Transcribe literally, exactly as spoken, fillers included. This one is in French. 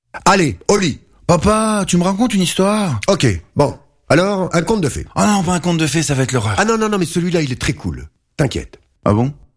Allez, au lit. Papa, tu me racontes une histoire? Ok, bon. Alors, un conte de fées. Ah non, pas un conte de fées, ça va être l'horreur. Ah non, non, non, mais celui-là, il est très cool. T'inquiète. Ah bon?